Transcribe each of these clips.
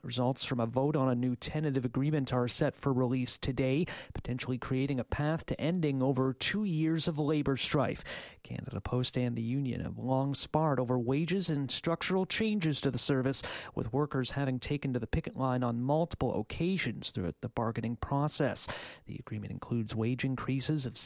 Results from a vote on a new tentative agreement are set for release today, potentially creating a path to ending over 2 years of labor strife. Canada Post and the union have long sparred over wages and structural changes to the service, with workers having taken to the picket line on multiple occasions throughout the bargaining process. The agreement includes wage increases of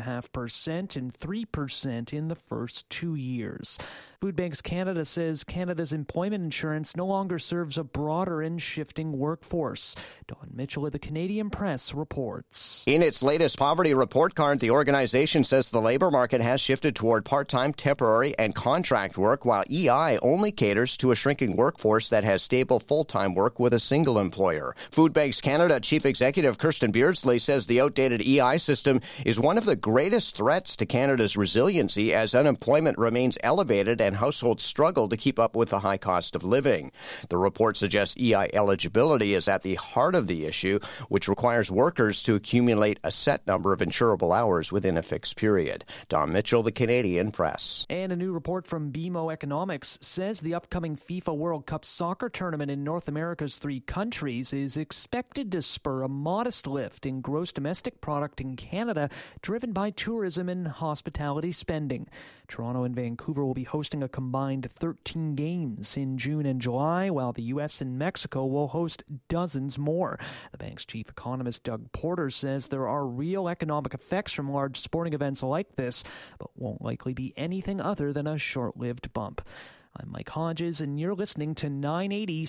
6.5% and 3% in the first 2 years. Food Banks Canada says Canada's employment insurance no longer serves a broader and shifting workforce. Don Mitchell of the Canadian Press reports. In its latest poverty report card, the organization says the labor market has shifted toward part-time, temporary, and contract work, while EI only caters to a shrinking workforce that has stable full-time work with a single employer. Food Banks Canada Chief Executive Kirsten Beardsley says the outdated EI system is one of the greatest threats to Canada's resiliency as unemployment remains elevated and households struggle to keep up with the high cost of living. The report suggests EI eligibility is at the heart of the issue, which requires workers to accumulate a set number of insurable hours within a fixed period. Don Mitchell, the Canadian Press. And a new report from BMO Economics says the upcoming FIFA World Cup soccer tournament in North America's 3 countries is expected to spur a modest lift in gross domestic product in Canada, driven by tourism and hospitality spending. Toronto and Vancouver will be hosting a combined 13 games in June and July, while the U.S. and Mexico will host dozens more. The bank's chief economist Doug Porter says there are real economic effects from large sporting events like this, but won't likely be anything other than a short-lived bump. I'm Mike Hodges, and you're listening to 980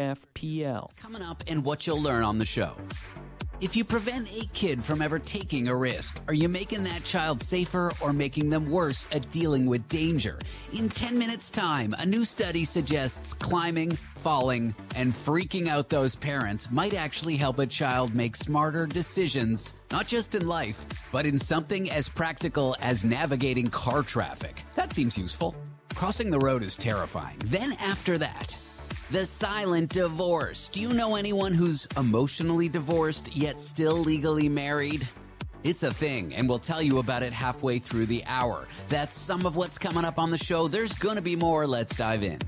CFPL. Coming up and what you'll learn on the show. If you prevent a kid from ever taking a risk, are you making that child safer or making them worse at dealing with danger? In 10 minutes' time, a new study suggests climbing, falling, and freaking out those parents might actually help a child make smarter decisions, not just in life, but in something as practical as navigating car traffic. That seems useful. Crossing the road is terrifying. Then after that, the silent divorce. Do you know anyone who's emotionally divorced yet still legally married? It's a thing, and we'll tell you about it halfway through the hour. That's some of what's coming up on the show. There's going to be more. Let's dive in.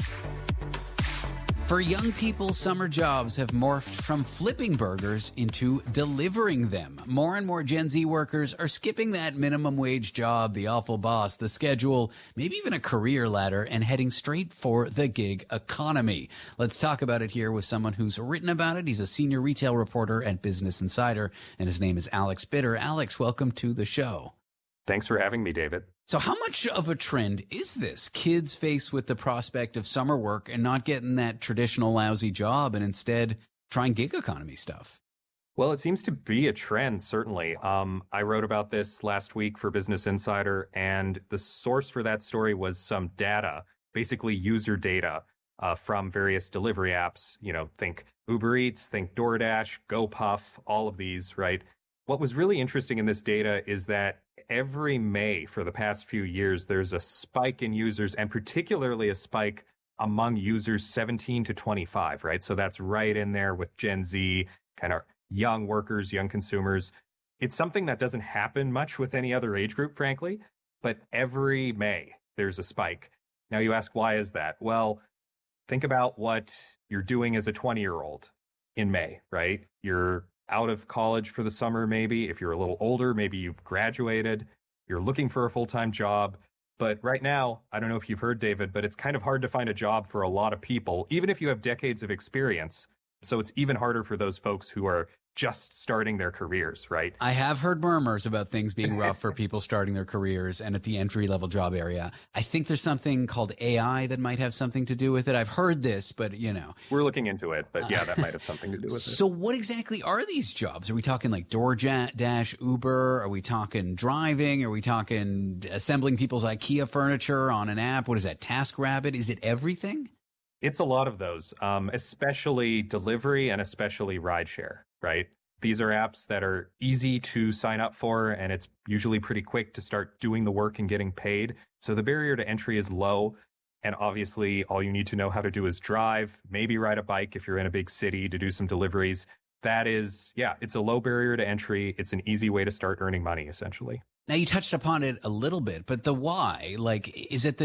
For young people, summer jobs have morphed from flipping burgers into delivering them. More and more Gen Z workers are skipping that minimum wage job, the awful boss, the schedule, maybe even a career ladder, and heading straight for the gig economy. Let's talk about it here with someone who's written about it. He's a senior retail reporter at Business Insider, and his name is Alex Bitter. Alex, welcome to the show. Thanks for having me, David. So how much of a trend is this? Kids faced with the prospect of summer work and not getting that traditional lousy job and instead trying gig economy stuff? Well, it seems to be a trend, certainly. I wrote about this last week for Business Insider, and the source for that story was some data, basically user data from various delivery apps. You know, think Uber Eats, think DoorDash, GoPuff, all of these, right? What was really interesting in this data is that every May for the past few years, there's a spike in users, and particularly a spike among users 17 to 25, right? So that's right in there with Gen Z, kind of young workers, young consumers. It's something that doesn't happen much with any other age group, frankly, but every May there's a spike. Now you ask, why is that? Well, think about what you're doing as a 20-year-old in May, right? You're out of college for the summer, maybe. If you're a little older, maybe you've graduated, you're looking for a full-time job. But right now, I don't know if you've heard, David, but it's kind of hard to find a job for a lot of people, even if you have decades of experience. So it's even harder for those folks who are just starting their careers, right? I have heard murmurs about things being rough for people starting their careers and at the entry-level job area. I think there's something called AI that might have something to do with it. I've heard this, but, you know. We're looking into it, but yeah, that might have something to do with it. So what exactly are these jobs? Are we talking like DoorDash, Uber? Are we talking driving? Are we talking assembling people's IKEA furniture on an app? What is that, TaskRabbit? Is it everything? It's a lot of those, especially delivery and especially rideshare, right? These are apps that are easy to sign up for, and it's usually pretty quick to start doing the work and getting paid. So the barrier to entry is low. And obviously, all you need to know how to do is drive, maybe ride a bike if you're in a big city to do some deliveries. That is, yeah, it's a low barrier to entry. It's an easy way to start earning money, essentially. Now, you touched upon it a little bit, but the why, like, is it that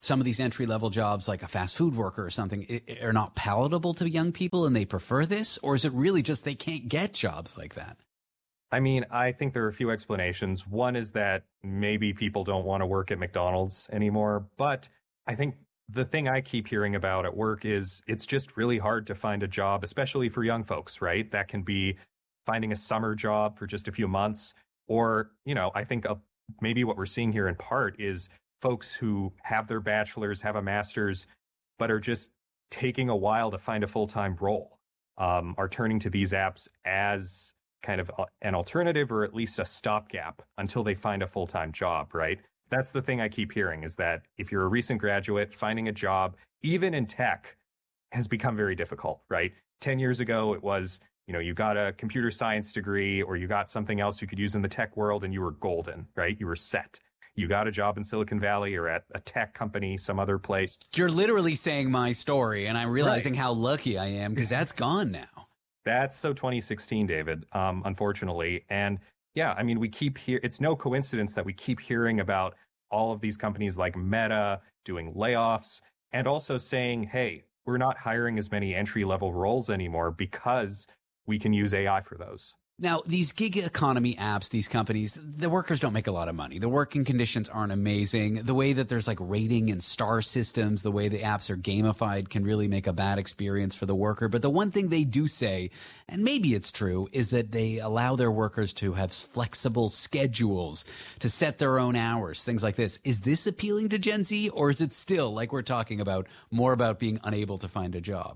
some of these entry-level jobs, like a fast food worker or something, are not palatable to young people and they prefer this? Or is it really just they can't get jobs like that? I mean, I think there are a few explanations. One is that maybe people don't want to work at McDonald's anymore. But I think the thing I keep hearing about at work is it's just really hard to find a job, especially for young folks, right? That can be finding a summer job for just a few months. Or, I think maybe what we're seeing here in part is folks who have their bachelor's, have a master's, but are just taking a while to find a full-time role, are turning to these apps as kind of an alternative or at least a stopgap until they find a full-time job, right? That's the thing I keep hearing, is that if you're a recent graduate, finding a job, even in tech, has become very difficult, right? 10 years ago, it was, you got a computer science degree or you got something else you could use in the tech world and you were golden, right? You were set. You got a job in Silicon Valley or at a tech company, some other place. You're literally saying my story, and I'm realizing how lucky I am because that's gone now. That's so 2016, David, unfortunately. And yeah, I mean, it's no coincidence that we keep hearing about all of these companies like Meta doing layoffs and also saying, hey, we're not hiring as many entry-level roles anymore because we can use AI for those. Now, these gig economy apps, these companies, the workers don't make a lot of money. The working conditions aren't amazing. The way that there's like rating and star systems, the way the apps are gamified can really make a bad experience for the worker. But the one thing they do say, and maybe it's true, is that they allow their workers to have flexible schedules, to set their own hours, things like this. Is this appealing to Gen Z, or is it still, like we're talking about, more about being unable to find a job?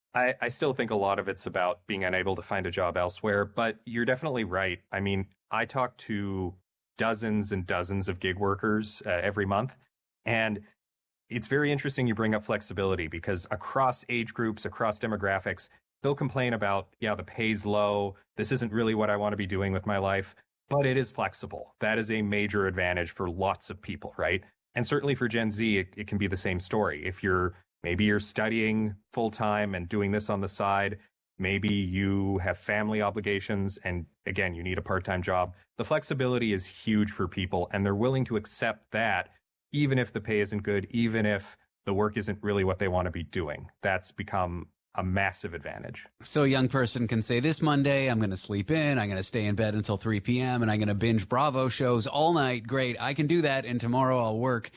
I still think a lot of it's about being unable to find a job elsewhere, but you're definitely right. I mean, I talk to dozens and dozens of gig workers every month, and it's very interesting you bring up flexibility because across age groups, across demographics, they'll complain about, the pay's low. This isn't really what I want to be doing with my life, but it is flexible. That is a major advantage for lots of people, right? And certainly for Gen Z, it can be the same story. If maybe you're studying full time and doing this on the side. Maybe you have family obligations and again, you need a part-time job. The flexibility is huge for people and they're willing to accept that even if the pay isn't good, even if the work isn't really what they want to be doing. That's become a massive advantage. So a young person can say, this Monday, I'm going to sleep in, I'm going to stay in bed until 3 p.m., and I'm going to binge Bravo shows all night. Great, I can do that, and tomorrow I'll work.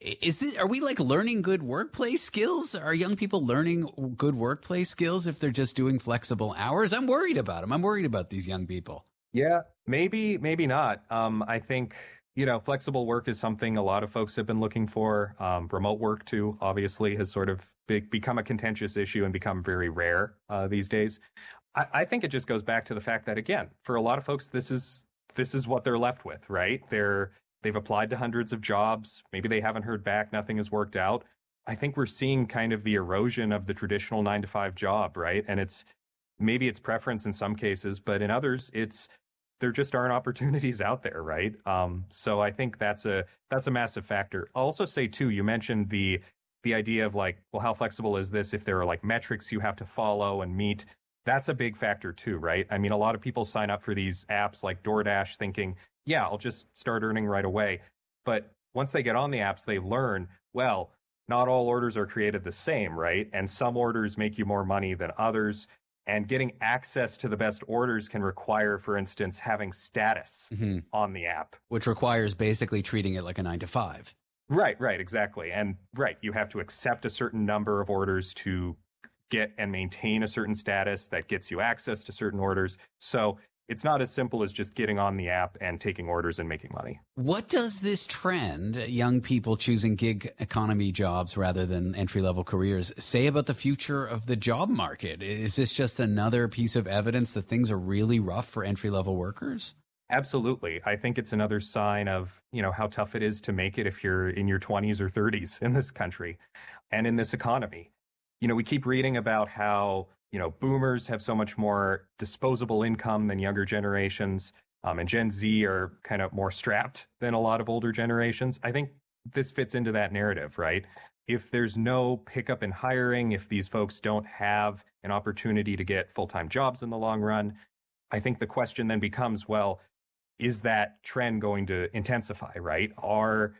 Are we like learning good workplace skills? Are young people learning good workplace skills if they're just doing flexible hours? I'm worried about them. I'm worried about these young people. Yeah, maybe not. I think, flexible work is something a lot of folks have been looking for. Remote work, too, obviously, has sort of become a contentious issue and become very rare these days. I think it just goes back to the fact that, again, for a lot of folks, this is what they're left with, right? They've applied to hundreds of jobs. Maybe they haven't heard back. Nothing has worked out. I think we're seeing kind of the erosion of the traditional 9-to-5 job, right? And maybe it's preference in some cases, but in others, there just aren't opportunities out there, right? So I think that's a massive factor. I'll also say too, you mentioned the idea of like, well, how flexible is this if there are like metrics you have to follow and meet? That's a big factor too, right? I mean, a lot of people sign up for these apps like DoorDash thinking, yeah, I'll just start earning right away. But once they get on the apps, they learn, well, not all orders are created the same, right? And some orders make you more money than others. And getting access to the best orders can require, for instance, having status on the app. Which requires basically treating it like a 9-to-5. Right, exactly. And you have to accept a certain number of orders to get and maintain a certain status that gets you access to certain orders. So it's not as simple as just getting on the app and taking orders and making money. What does this trend, young people choosing gig economy jobs rather than entry-level careers, say about the future of the job market? Is this just another piece of evidence that things are really rough for entry-level workers? Absolutely. I think it's another sign of, how tough it is to make it if you're in your 20s or 30s in this country and in this economy. We keep reading about how boomers have so much more disposable income than younger generations, and Gen Z are kind of more strapped than a lot of older generations. I think this fits into that narrative, right? If there's no pickup in hiring, if these folks don't have an opportunity to get full-time jobs in the long run, I think the question then becomes, well, is that trend going to intensify, right? Are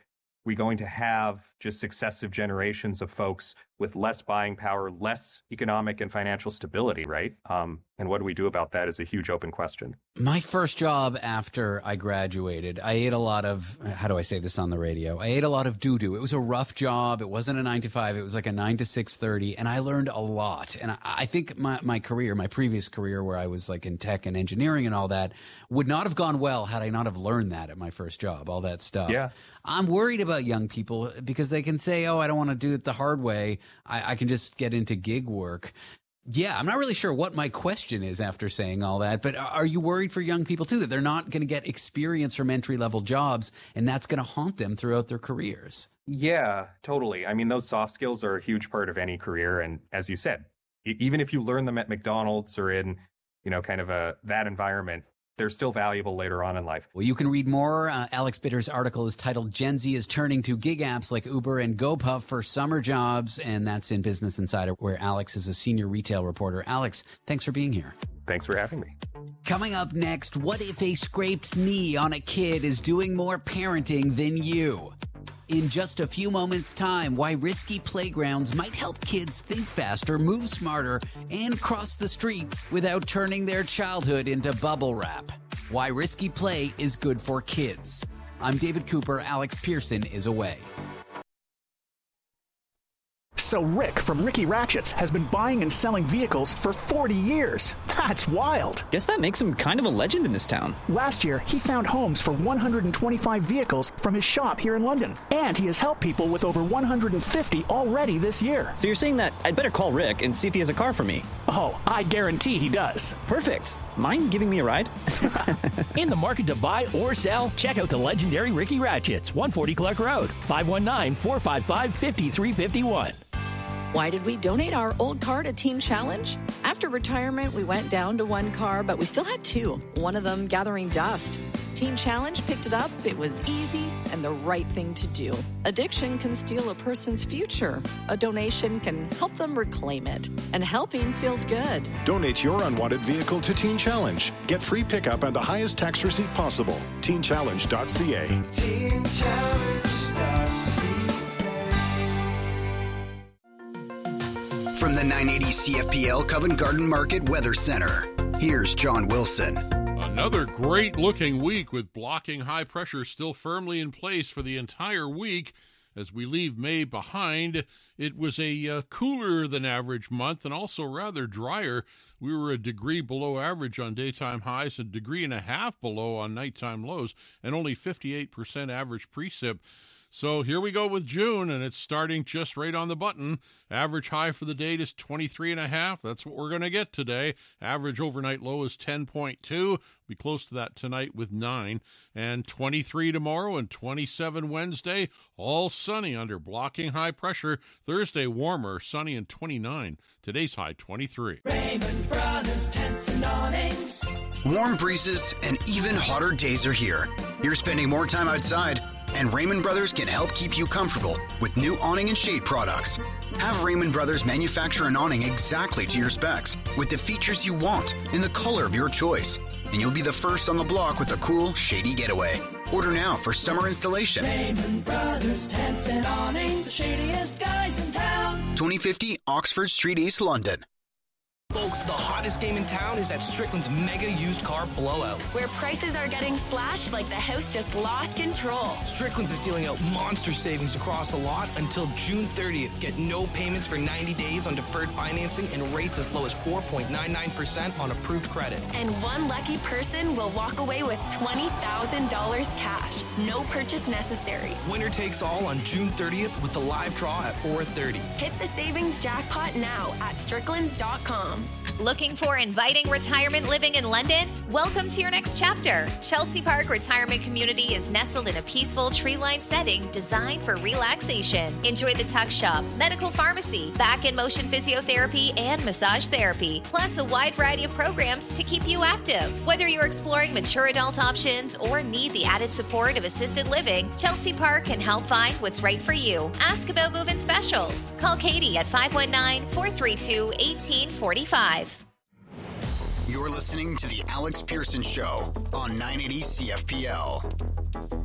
we going to have just successive generations of folks with less buying power, less economic and financial stability, right? And what do we do about that is a huge open question. My first job after I graduated, I ate a lot of, how do I say this on the radio? I ate a lot of doo-doo. It was a rough job. It wasn't a 9 to 5. It was like a 9 to 6:30. And I learned a lot. And I think my career, my previous career where I was like in tech and engineering and all that would not have gone well had I not have learned that at my first job, all that stuff. Yeah. I'm worried about young people because they can say, oh, I don't want to do it the hard way. I can just get into gig work. Yeah, I'm not really sure what my question is after saying all that, but are you worried for young people too, that they're not going to get experience from entry-level jobs and that's going to haunt them throughout their careers? Yeah, totally. I mean, those soft skills are a huge part of any career. And as you said, even if you learn them at McDonald's or in, kind of that environment, they're still valuable later on in life. Well, you can read more. Alex Bitter's article is titled Gen Z is Turning to Gig Apps Like Uber and GoPuff for Summer Jobs, and that's in Business Insider, where Alex is a senior retail reporter. Alex, thanks for being here. Thanks for having me. Coming up next, what if a scraped knee on a kid is doing more parenting than you? In just a few moments' time, why risky playgrounds might help kids think faster, move smarter, and cross the street without turning their childhood into bubble wrap. Why risky play is good for kids. I'm David Cooper. Alex Pearson is away. So Rick from Ricky Ratchets has been buying and selling vehicles for 40 years. That's wild. Guess that makes him kind of a legend in this town. Last year, he found homes for 125 vehicles from his shop here in London. And he has helped people with over 150 already this year. So you're saying that I'd better call Rick and see if he has a car for me? Oh, I guarantee he does. Perfect. Mind giving me a ride? In the market to buy or sell? Check out the legendary Ricky Ratchets, 140 Clark Road, 519-455-5351. Why did we donate our old car to Teen Challenge? After retirement, we went down to one car, but we still had two, one of them gathering dust. Teen Challenge picked it up. It was easy and the right thing to do. Addiction can steal a person's future. A donation can help them reclaim it. And helping feels good. Donate your unwanted vehicle to Teen Challenge. Get free pickup and the highest tax receipt possible. TeenChallenge.ca. TeenChallenge.ca. From the 980 CFPL Covent Garden Market Weather Center, here's John Wilson. Another great-looking week with blocking high pressure still firmly in place for the entire week. As we leave May behind, it was a cooler than average month and also rather drier. We were a degree below average on daytime highs and a degree and a half below on nighttime lows, and only 58% average precip. So here we go with June, and it's starting just right on the button. Average high for the date is 23.5. That's what we're going to get today. Average overnight low is 10.2. Be close to that tonight with 9. And 23 tomorrow and 27 Wednesday. All sunny under blocking high pressure. Thursday warmer, sunny and 29. Today's high 23. Raymond Brothers Tents and Awnings. Warm breezes and even hotter days are here. You're spending more time outside, and Raymond Brothers can help keep you comfortable with new awning and shade products. Have Raymond Brothers manufacture an awning exactly to your specs with the features you want in the color of your choice. And you'll be the first on the block with a cool, shady getaway. Order now for summer installation. Raymond Brothers Tents and Awnings, the shadiest guys in town. 2050 Oxford Street, East London. Folks, the hottest game in town is at Strickland's Mega Used Car Blowout, where prices are getting slashed like the house just lost control. Strickland's is dealing out monster savings across the lot until June 30th. Get no payments for 90 days on deferred financing and rates as low as 4.99% on approved credit. And one lucky person will walk away with $20,000 cash. No purchase necessary. Winner takes all on June 30th with the live draw at 4:30. Hit the savings jackpot now at stricklands.com. Looking for inviting retirement living in London? Welcome to your next chapter. Chelsea Park Retirement Community is nestled in a peaceful tree-lined setting designed for relaxation. Enjoy the tuck shop, medical pharmacy, back and motion physiotherapy, and massage therapy, plus a wide variety of programs to keep you active. Whether you're exploring mature adult options or need the added support of assisted living, Chelsea Park can help find what's right for you. Ask about move-in specials. Call Katie at 519-432-1845. You're listening to The Alex Pearson Show on 980 CFPL.